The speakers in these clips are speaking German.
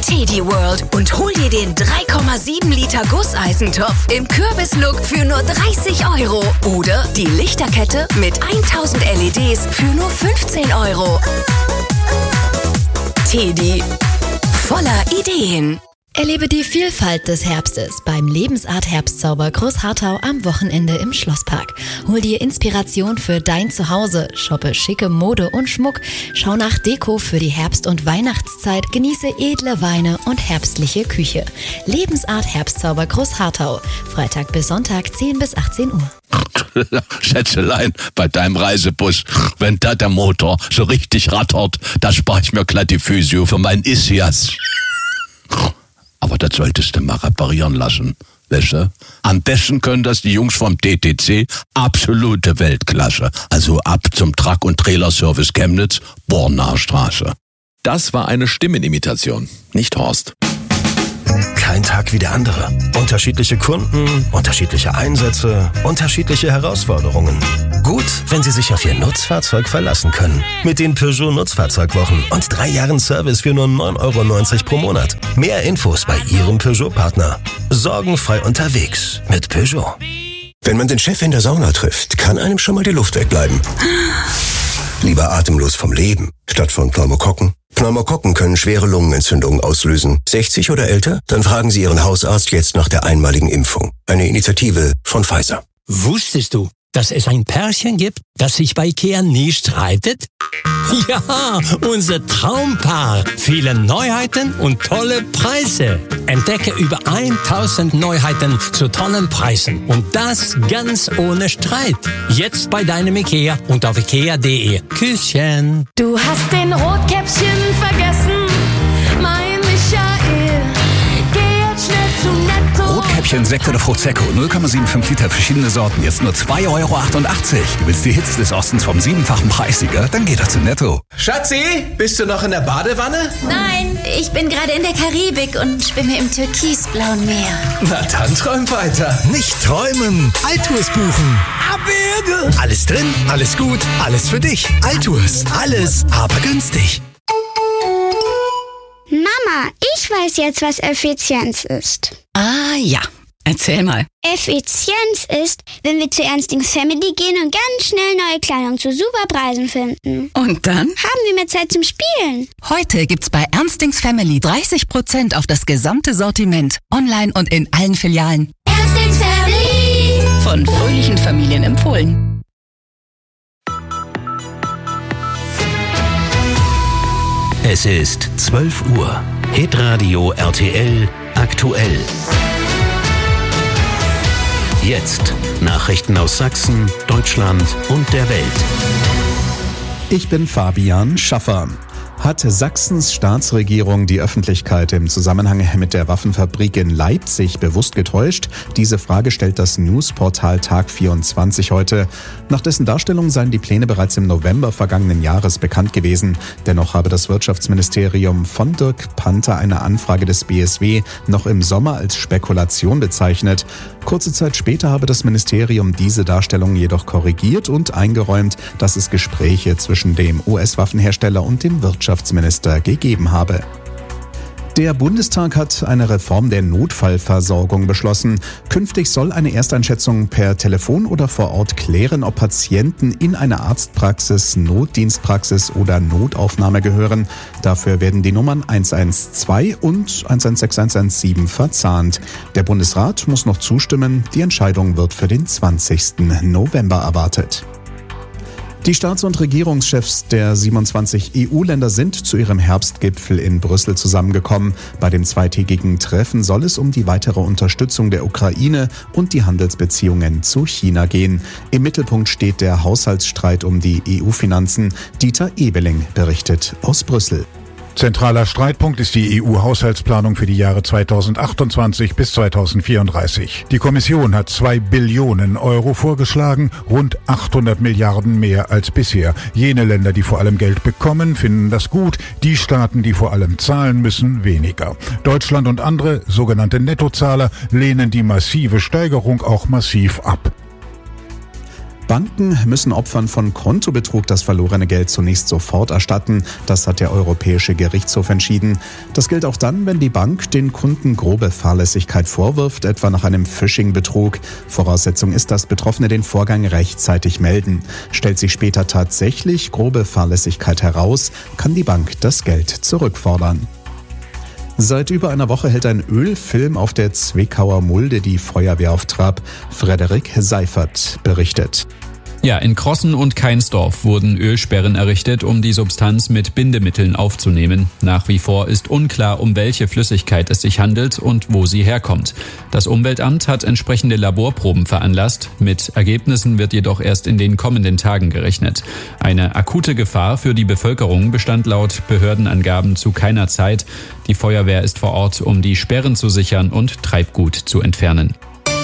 Teddy World und hol dir den 3,7 Liter Gusseisentopf im Kürbislook für nur 30 Euro. Oder die Lichterkette mit 1000 LEDs für nur 15 Euro. Teddy, voller Ideen. Erlebe die Vielfalt des Herbstes beim Lebensart Herbstzauber Großharthau am Wochenende im Schlosspark. Hol dir Inspiration für dein Zuhause, shoppe schicke Mode und Schmuck, schau nach Deko für die Herbst- und Weihnachtszeit, genieße edle Weine und herbstliche Küche. Lebensart Herbstzauber Großharthau, Freitag bis Sonntag 10 bis 18 Uhr. Schätzelein, bei deinem Reisebus, wenn da der Motor so richtig rattert, da spare ich mir glatt die Physio für meinen Isias. Aber das solltest du mal reparieren lassen, weißt du? Am besten können das die Jungs vom DTC, absolute Weltklasse. Also ab zum Truck- und Trailerservice Chemnitz, Bornaer Straße. Das war eine Stimmenimitation, nicht Horst. Kein Tag wie der andere. Unterschiedliche Kunden, unterschiedliche Einsätze, unterschiedliche Herausforderungen. Gut, wenn Sie sich auf Ihr Nutzfahrzeug verlassen können. Mit den Peugeot Nutzfahrzeugwochen und 3 Jahren Service für nur 9,90 € pro Monat. Mehr Infos bei Ihrem Peugeot-Partner. Sorgenfrei unterwegs mit Peugeot. Wenn man den Chef in der Sauna trifft, kann einem schon mal die Luft wegbleiben. Lieber atemlos vom Leben, statt von Pneumokokken. Pneumokokken können schwere Lungenentzündungen auslösen. 60 oder älter? Dann fragen Sie Ihren Hausarzt jetzt nach der einmaligen Impfung. Eine Initiative von Pfizer. Wusstest du, dass es ein Pärchen gibt, das sich bei IKEA nie streitet? Ja, unser Traumpaar. Viele Neuheiten und tolle Preise. Entdecke über 1000 Neuheiten zu tollen Preisen. Und das ganz ohne Streit. Jetzt bei deinem IKEA und auf ikea.de. Küsschen. Du hast den Rotkäppchen vergessen, mein Michael. Geh jetzt schnell zu Netto. Rotkäppchen, Sekt oder Prosecco, 0,75 Liter, verschiedene Sorten, jetzt nur 2,88 €. Du willst die Hits des Ostens vom 7-fachen Preissieger? Dann geh doch zu Netto. Schatzi, bist du noch in der Badewanne? Nein, ich bin gerade in der Karibik und schwimme im türkisblauen Meer. Na dann träum weiter. Nicht träumen, Altours buchen. Abwürge. Alles drin, alles gut, alles für dich. Altours, alles, aber günstig. Mama, ich weiß jetzt, was Effizienz ist. Ah ja, erzähl mal. Effizienz ist, wenn wir zu Ernstings Family gehen und ganz schnell neue Kleidung zu super Preisen finden. Und dann? Haben wir mehr Zeit zum Spielen. Heute gibt's bei Ernstings Family 30% auf das gesamte Sortiment. Online und in allen Filialen. Ernstings Family. Von fröhlichen Familien empfohlen. Es ist 12 Uhr. Hitradio RTL aktuell. Jetzt Nachrichten aus Sachsen, Deutschland und der Welt. Ich bin Fabian Schaffer. Hat Sachsens Staatsregierung die Öffentlichkeit im Zusammenhang mit der Waffenfabrik in Leipzig bewusst getäuscht? Diese Frage stellt das Newsportal Tag 24 heute. Nach dessen Darstellung seien die Pläne bereits im November vergangenen Jahres bekannt gewesen. Dennoch habe das Wirtschaftsministerium von Dirk Panther eine Anfrage des BSW noch im Sommer als Spekulation bezeichnet. Kurze Zeit später habe das Ministerium diese Darstellung jedoch korrigiert und eingeräumt, dass es Gespräche zwischen dem US-Waffenhersteller und dem Wirtschaftsminister gegeben habe. Der Bundestag hat eine Reform der Notfallversorgung beschlossen. Künftig soll eine Ersteinschätzung per Telefon oder vor Ort klären, ob Patienten in eine Arztpraxis, Notdienstpraxis oder Notaufnahme gehören. Dafür werden die Nummern 112 und 116117 verzahnt. Der Bundesrat muss noch zustimmen. Die Entscheidung wird für den 20. November erwartet. Die Staats- und Regierungschefs der 27 EU-Länder sind zu ihrem Herbstgipfel in Brüssel zusammengekommen. Bei dem zweitägigen Treffen soll es um die weitere Unterstützung der Ukraine und die Handelsbeziehungen zu China gehen. Im Mittelpunkt steht der Haushaltsstreit um die EU-Finanzen. Dieter Ebeling berichtet aus Brüssel. Zentraler Streitpunkt ist die EU-Haushaltsplanung für die Jahre 2028 bis 2034. Die Kommission hat 2 Billionen Euro vorgeschlagen, rund 800 Milliarden mehr als bisher. Jene Länder, die vor allem Geld bekommen, finden das gut. Die Staaten, die vor allem zahlen müssen, weniger. Deutschland und andere, sogenannte Nettozahler, lehnen die massive Steigerung auch massiv ab. Banken müssen Opfern von Kontobetrug das verlorene Geld zunächst sofort erstatten. Das hat der Europäische Gerichtshof entschieden. Das gilt auch dann, wenn die Bank den Kunden grobe Fahrlässigkeit vorwirft, etwa nach einem Phishing-Betrug. Voraussetzung ist, dass Betroffene den Vorgang rechtzeitig melden. Stellt sich später tatsächlich grobe Fahrlässigkeit heraus, kann die Bank das Geld zurückfordern. Seit über einer Woche hält ein Ölfilm auf der Zwickauer Mulde die Feuerwehr auf Trab. Frederik Seifert berichtet. Ja, in Crossen und Keinsdorf wurden Ölsperren errichtet, um die Substanz mit Bindemitteln aufzunehmen. Nach wie vor ist unklar, um welche Flüssigkeit es sich handelt und wo sie herkommt. Das Umweltamt hat entsprechende Laborproben veranlasst. Mit Ergebnissen wird jedoch erst in den kommenden Tagen gerechnet. Eine akute Gefahr für die Bevölkerung bestand laut Behördenangaben zu keiner Zeit. Die Feuerwehr ist vor Ort, um die Sperren zu sichern und Treibgut zu entfernen.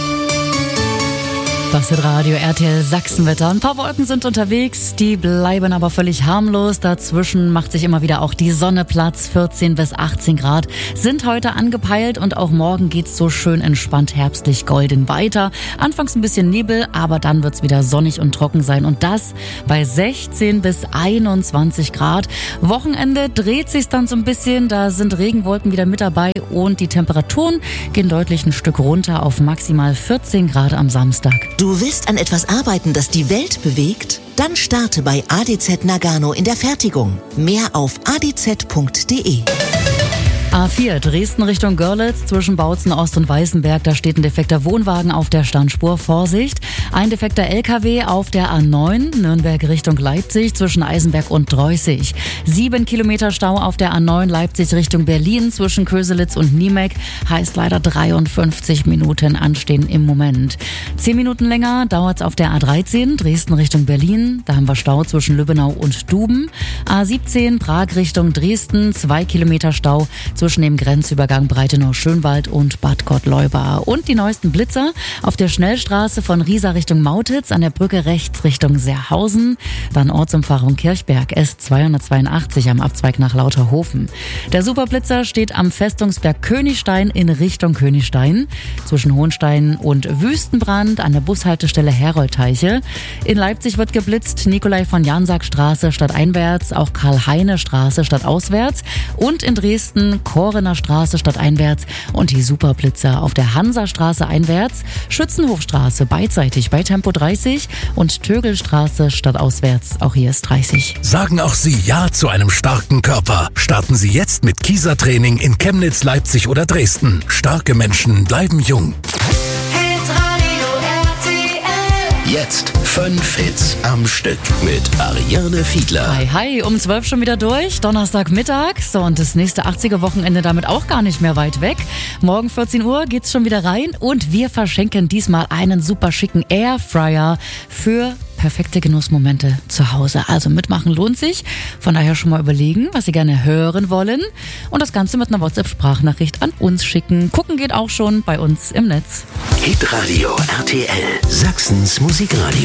Das wird Radio RTL Sachsenwetter. Ein paar Wolken sind unterwegs, die bleiben aber völlig harmlos. Dazwischen macht sich immer wieder auch die Sonne Platz. 14 bis 18 Grad sind heute angepeilt und auch morgen geht's so schön entspannt herbstlich golden weiter. Anfangs ein bisschen Nebel, aber dann wird's wieder sonnig und trocken sein und das bei 16 bis 21 Grad. Wochenende dreht sich's dann so ein bisschen, da sind Regenwolken wieder mit dabei und die Temperaturen gehen deutlich ein Stück runter auf maximal 14 Grad am Samstag. Du willst an etwas arbeiten, das die Welt bewegt? Dann starte bei ADZ Nagano in der Fertigung. Mehr auf adz.de. A4 Dresden Richtung Görlitz zwischen Bautzen Ost und Weißenberg. Da steht ein defekter Wohnwagen auf der Standspur. Vorsicht! Ein defekter LKW auf der A9 Nürnberg Richtung Leipzig zwischen Eisenberg und Dreußig. 7 Kilometer Stau auf der A9 Leipzig Richtung Berlin zwischen Köselitz und Niemek. Heißt leider 53 Minuten anstehen im Moment. 10 Minuten länger dauert's auf der A13 Dresden Richtung Berlin. Da haben wir Stau zwischen Lübbenau und Duben. A17 Prag Richtung Dresden. 2 Kilometer Stau zwischen dem Grenzübergang Breitenau-Schönwald und Bad Gottleuba. Und die neuesten Blitzer auf der Schnellstraße von Riesa Richtung Mautitz, an der Brücke rechts Richtung Seerhausen, dann Ortsumfahrung Kirchberg, S282 am Abzweig nach Lauterhofen. Der Superblitzer steht am Festungsberg Königstein in Richtung Königstein, zwischen Hohenstein und Wüstenbrand an der Bushaltestelle Heroldteiche. In Leipzig wird geblitzt, Nikolai von Jansack-Straße stadteinwärts, auch Karl-Heine-Straße stadtauswärts und in Dresden Korener Straße stadteinwärts und die Superblitzer auf der Hansastraße einwärts, Schützenhofstraße beidseitig bei Tempo 30 und Tögelstraße stadtauswärts, auch hier ist 30. Sagen auch Sie Ja zu einem starken Körper. Starten Sie jetzt mit Kieser-Training in Chemnitz, Leipzig oder Dresden. Starke Menschen bleiben jung. Jetzt 5 Hits am Stück mit Ariane Fiedler. Hi, hi, um 12 schon wieder durch, Donnerstagmittag. So, und das nächste 80er-Wochenende damit auch gar nicht mehr weit weg. Morgen 14 Uhr geht's schon wieder rein und wir verschenken diesmal einen super schicken Airfryer für perfekte Genussmomente zu Hause. Also mitmachen lohnt sich. Von daher schon mal überlegen, was Sie gerne hören wollen. Und das Ganze mit einer WhatsApp-Sprachnachricht an uns schicken. Gucken geht auch schon bei uns im Netz. Hitradio RTL, Sachsens Musikradio.